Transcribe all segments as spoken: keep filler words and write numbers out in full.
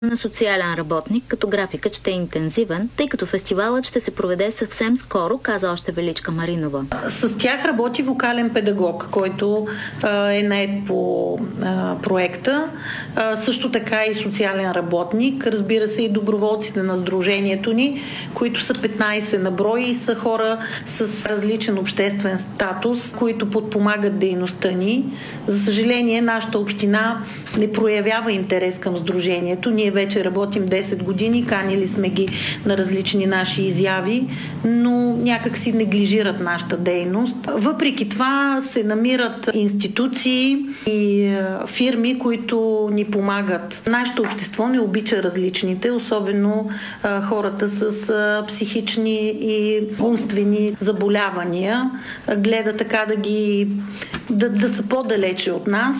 на социален работник, като графикът ще е интензивен, тъй като фестивалът ще се проведе съвсем скоро, каза още Величка Маринова. С тях работи вокален педагог, който а, е нает по а, проекта. А, също така и социален работник. Разбира се, и доброволците на сдружението ни, които са петнайсет на брой и са хора с различен обществен статус, които подпомагат дейността ни. За съжаление, нашата община не проявява интерес към сдружението. Ние вече работим десет години, канили сме ги на различни наши изяви, но някак си неглижират нашата дейност. Въпреки това се намират институции и фирми, които ни помагат. Нашето общество не обича различните, особено а, хората с а, психични и умствени заболявания. Гледа така да ги да, да са по-далече от нас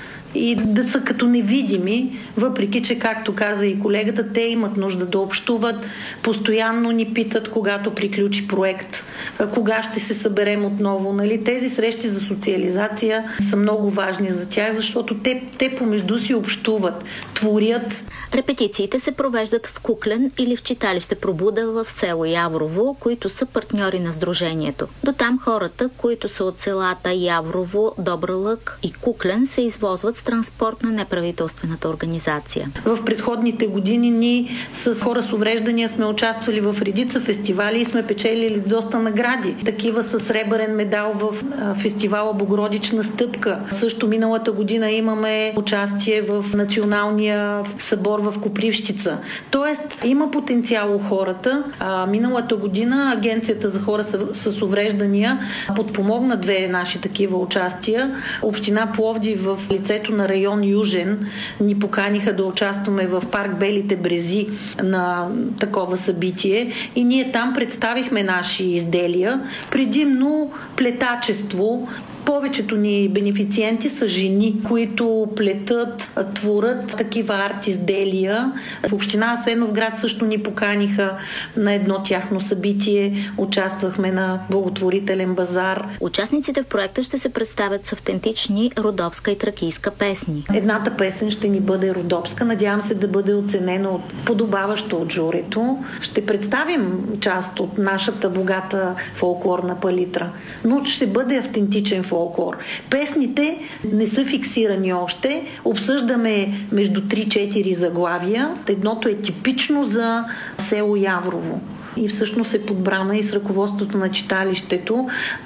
и да са като невидими, въпреки че, както каза и колегата, те имат нужда да общуват, постоянно ни питат, когато приключи проект, кога ще се съберем отново. Нали? Тези срещи за социализация са много важни за тях, защото те, те помежду си общуват, творят. Репетициите се провеждат в Куклен или в читалище Пробуда в село Яврово, които са партньори на сдружението. До там хората, които са от селата Яврово, Добър лък и Куклен, се извозват с транспорт на неправителствената организация. В предходните години ние с хора с увреждания сме участвали в редица фестивали и сме печелили доста награди. Такива с сребърен медал в фестивала Богородична стъпка. Също миналата година имаме участие в националния събор в Копривщица. Тоест има потенциал у хората. А, миналата година Агенцията за хора с, с увреждания подпомогна две наши такива участия. Община Пловдив в лицето на район Южен ни поканиха да участваме в парк Белите брези на такова събитие и ние там представихме наши изделия, предимно плетачество. Повечето ни бенефициенти са жени, които плетат, творят такива арт-изделия. В община Асеновград също ни поканиха на едно тяхно събитие. Участвахме на благотворителен базар. Участниците в проекта ще се представят с автентични родопска и тракийска песни. Едната песен ще ни бъде родопска. Надявам се да бъде оценена от подобаващо от журито. Ще представим част от нашата богата фолклорна палитра, но ще бъде автентичен фолклор. Песните не са фиксирани още. Обсъждаме между три-четири заглавия. Едното е типично за село Яврово. И всъщност е подбрана и с ръководството на читалището.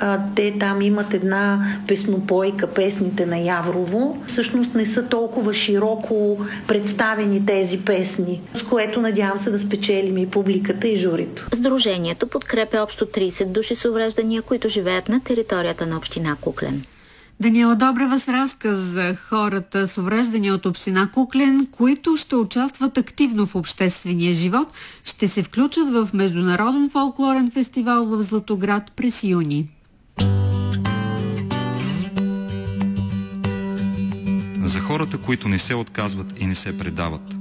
Те там имат една песнопойка, песните на Яврово. Всъщност не са толкова широко представени тези песни, с което надявам се да спечелим и публиката, и журито. Сдружението подкрепя общо трийсет души с увреждания, които живеят на територията на община Куклен. Даниела Добрева с разказ за хората с увреждания от община Куклен, които ще участват активно в обществения живот, ще се включат в Международен фолклорен фестивал в Златоград през юни. За хората, които не се отказват и не се предават.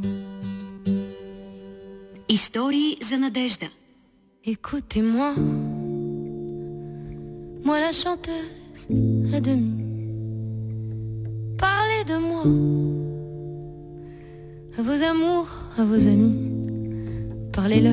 Истории за надежда. Écoutez-moi, moi la chanteuse à demi. Parlez de moi à vos amours, à vos amis. Parlez-leur.